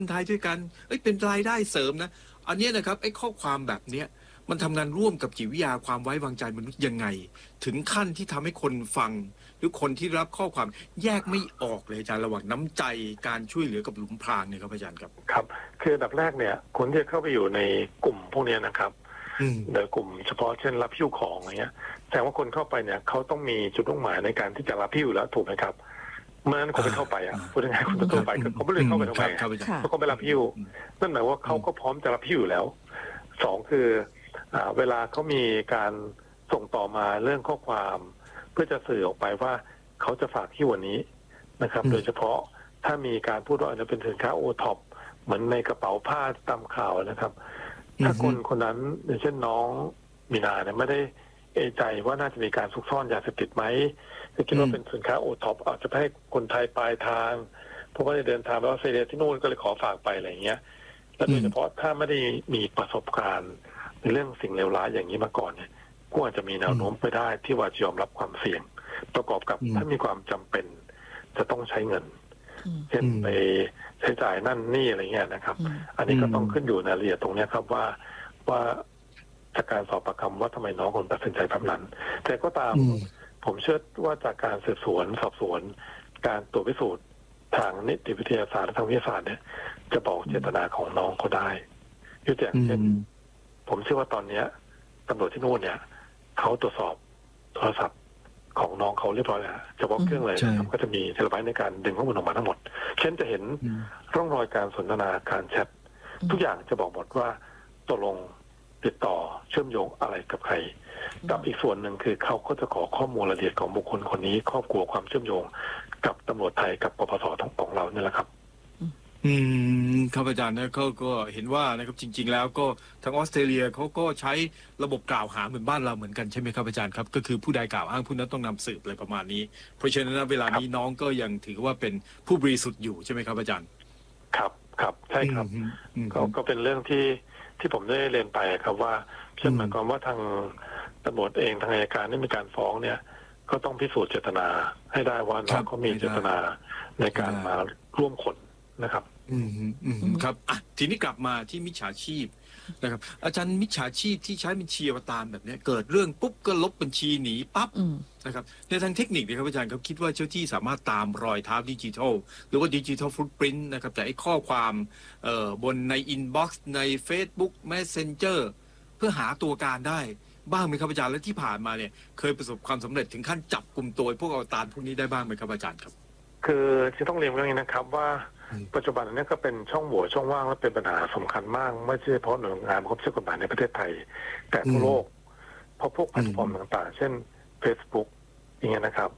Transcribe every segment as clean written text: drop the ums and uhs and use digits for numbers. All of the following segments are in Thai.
ไทยด้วยกันเป็นรายได้เสริมนะอันนี้นะครับไอ้ข้อความแบบเนี้ยมันทำงานร่วมกับจิตวิทยาความไว้วางใจมนุษย์ยังไงถึงขั้นที่ทำให้คนฟังหรือคนที่รับข้อความแยกไม่ออกเลยอาจารย์ระหว่างน้ำใจการช่วยเหลือกับหลุมพรางเนี่ยครับอาจารย์ครับครับคืออันดับแรกเนี่ยคนที่เข้าไปอยู่ในกลุ่มพวกนี้นะครับโดยกลุ่มเฉพาะเช่นรับหิ้วของอะไรเงี้ยแสดงว่าคนเข้าไปเนี่ยเขาต้องมีจุดมุ่งหมายในการที่จะรับหิ้วแล้วถูกไหมครับเมื่อนั้นคนไม่เข้าไปพูดง่ายๆคนทั่วไปเขาไม่เลยเข้าไปทำไมเพราะเขาไม่รับหิ้วนั่นหมายว่าเขาก็พร้อมจะรับหิ้วแล้วสองคือเวลาเขามีการส่งต่อมาเรื่องข้อความเพื่อจะสื่อออกไปว่าเขาจะฝากหิ้ววันนี้นะครับโดยเฉพาะถ้ามีการพูดว่าอาจจะเป็นสินค้าโอท็อปเหมือนในกระเป๋าผ้าตามข่าวนะครับถ้าคนนั้นอย่างเช่นน้องมีนาเนี่ยไม่ได้เอะใจว่าน่าจะมีการซุกซ่อนยาเสพติดไหมคือคิดว่าเป็นสินค้าโอท็อปอาจจะให้คนไทยปลายทางเพราะว่าได้เดินทางไปออสเตรเลียที่นู่นก็เลยขอฝากไปอะไรอย่างเงี้ยและโดยเฉพาะถ้าไม่ได้มีประสบการณ์ในเรื่องสิ่งเลวร้ายอย่างนี้มาก่อนเนี่ยก็อาจจะมีแนวโน้มไปได้ที่ว่าจะยอมรับความเสี่ยงประกอบกับถ้ามีความจำเป็นจะต้องใช้เงินเช่นไปใช้จ่ายนั่นนี่อะไรเงี้ยนะครับอันนี้ก็ต้องขึ้นอยู่ในรายละเอียดตรงนี้ครับว่าจากการสอบปากคำว่าทำไมน้องคนตัดสินใจแบบนั้นแต่ก็ตามผมเชื่อว่าจากการสืบสวนสอบสวนการตรวจพิสูจน์ทางนิติวิทยาศาสตร์และทางวิทยาศาสตร์เนี่ยจะบอกเจตนาของน้องเขาได้ยกตัวอย่างเช่นผมเชื่อว่าตอนนี้ตำรวจที่นู่นเนี่ยเขาตรวจสอบโทรศัพท์ของน้องเขาเรียบร้อยแล้วเฉพาะเครื่องเลยนะครับก็จะมีเทเลไบต์ในการดึงข้อมูลออกมาทั้งหมดเช่นจะเห็นร่องรอยการสนทนาการแชททุกอย่างจะบอกหมดว่าตกลงติดต่อเชื่อมโยงอะไรกับใครกับอีกส่วนหนึ่งคือเขาก็จะขอข้อมูลรายละเอียดของบุคคลคนนี้ครอบครัวความเชื่อมโยงกับตำรวจไทยกับปปสของเราเนี่ยแหละครับครับอาจารย์นะเขาก็เห็นว่านะครับจริงๆแล้วก็ทางออสเตรเลียเขาก็ใช้ระบบกล่าวหาเหมือนบ้านเราเหมือนกันใช่ไหมครับอาจารย์ครับก็คือผู้ใดกล่าวอ้างผู้นั้นต้องนำสืบอะไรประมาณนี้เพราะฉะนั้นเวลานี้น้องก็ยังถือว่าเป็นผู้บริสุทธิ์อยู่ใช่ไหมครับอาจารย์ครับใช่ครับก็เป็นเรื่องที่ผมได้เรียนไปครับว่าเช่นหมายความว่าทางตำรวจเองทางอัยการได้มีการฟ้องเนี่ยก็ต้องพิสูจน์เจตนาให้ได้ว่าน้องเขามีเจตนาในการมาร่วมคนนะครับครับทีนี้กลับมาที่มิจฉาชีพนะครับอาจารย์มิจฉาชีพที่ใช้บัญชีอวตารแบบนี้เกิดเรื่องปุ๊บก็ลบบัญชีหนีปั๊บนะครับในทางเทคนิคนะครับอาจารย์เขาคิดว่าเจ้าที่สามารถตามรอยเท้าดิจิทัลหรือว่าดิจิทัลฟุตปรินต์นะครับแต่ไอ้ข้อความบนในอินบ็อกซ์ใน Facebook Messenger เพื่อหาตัวการได้บ้างไหมครับอาจารย์และที่ผ่านมาเนี่ยเคยประสบความสำเร็จถึงขั้นจับกลุ่มตัวพวกอวตารพวกนี้ได้บ้างไหมครับอาจารย์ครับคือจะต้องเรียนเรื่องนี้นะครับว่าปัจจุบันนี้ก็เป็นช่องโหว่ช่องว่างและเป็นปัญหาสำคัญมากไม่ใช่เฉพาะหน่วยงานบังคับใช้กฎหมายในประเทศไทยแต่ทั่วโลกเพราะพวกแพลตฟอร์มต่างๆเช่น Facebook อย่างเงี้ยนะครับ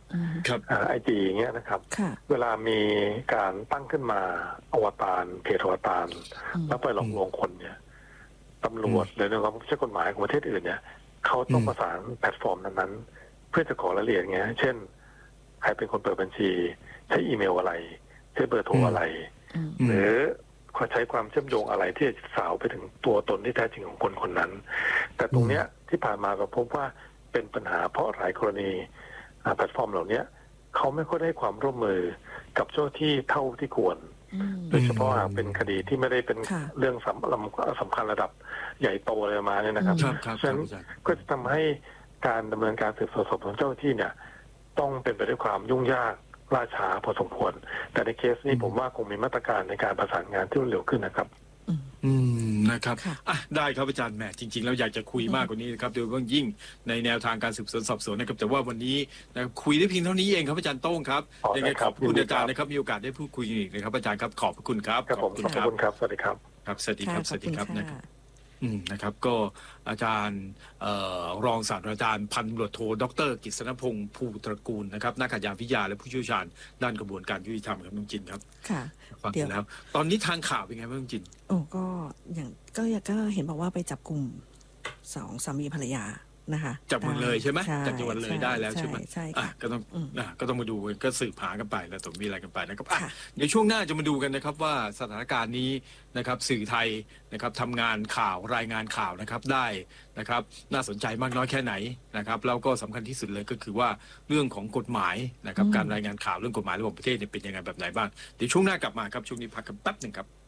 IG อย่างเงี้ยนะครับเวลามีการตั้งขึ้นมาอวตารเพจอวตารแล้วไปหลอกลวงคนเนี่ยตำรวจหรือหน่วยงานบังคับใช้กฎหมายของประเทศอื่นเนี่ยเขาต้องประสานแพลตฟอร์มนั้นๆเพื่อจะขอรายละเอียดเงี้ยเช่นใครเป็นคนเปิดบัญชีใช้อีเมลอะไรใช้เบอร์โทรอะไรหรือใช้ความเชื่อมโยงอะไรที่จะสาวไปถึงตัวตนที่แท้จริงของคนคนนั้นแต่ตรงเนี้ยที่ผ่านมาเราพบว่าเป็นปัญหาเพราะหลายกรณีแพลตฟอร์มเหล่านี้เขาไม่ค่อยได้ความร่วมมือกับเจ้าที่เท่าที่ควรโดยเฉพาะหากเป็นคดีที่ไม่ได้เป็นเรื่องสำคัญระดับใหญ่โตอะไรมาเนี่ยนะครับฉะนั้นก็จะทำให้การดำเนินการสืบสวนสอบสวนเจ้าที่เนี่ยต้องเป็นไปด้วยความยุ่งยากล่าช้าพอสมควรแต่ในเคสนี้ผมว่าคงมีมาตรการในการประสานงานที่รวดเร็วขึ้นนะครับนะครับได้ครับอาจารย์แหมจริงๆแล้วอยากจะคุยมากกว่านี้นะครับโดยเฉพาะยิ่งในแนวทางการสืบสวนสอบสวนนะครับแต่ว่าวันนี้คุยได้เพียงเท่านี้เองครับอาจารย์โต้งครับยังไงขอบคุณอาจารย์นะครับมีโอกาสได้พูดคุยอีกนะครับอาจารย์ครับขอบคุณครับขอบคุณครับสวัสดีครับครับสวัสดีครับสวัสดีครับนะครับก็อาจารย์รองศาสตราจารย์พันตำรวจโทดร.กฤษณพงษ์ภูตระกูลนะครับนักอาชญาวิทยาและผู้เชี่ยวชาญด้านกระบวนการยุติธรรมครับน้องจินครับค่ะฟังแล้วตอนนี้ทางข่าวเป็นไงบ้างน้องจินก็อย่างก็เห็นบอกว่าไปจับกลุ่ม2 สามีภรรยานะคะจับมันเลยใช่ไหมจับจังหวัดเลยได้แล้วใช่ไหมใช่ก็ต้องมาดูก็สืบหากันไปแล้วต้องมีอะไรกันไปนะครับเดี๋ยวช่วงหน้าจะมาดูกันนะครับว่าสถานการณ์นี้นะครับสื่อไทยนะครับทำงานข่าวรายงานข่าวนะครับได้นะครับน่าสนใจมากน้อยแค่ไหนนะครับแล้วก็สำคัญที่สุดเลยก็คือว่าเรื่องของกฎหมายนะครับการรายงานข่าวเรื่องกฎหมายระหว่างประเทศเป็นยังไงแบบไหนบ้างเดี๋ยวช่วงหน้ากลับมาครับช่วงนี้พักกันแป๊บหนึ่งครับ